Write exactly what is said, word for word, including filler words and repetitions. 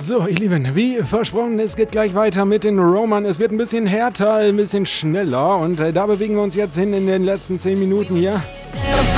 So, ihr Lieben, wie versprochen, es geht gleich weiter mit den Roman. Es wird ein bisschen härter, ein bisschen schneller und äh, da bewegen wir uns jetzt hin in den letzten zehn Minuten hier.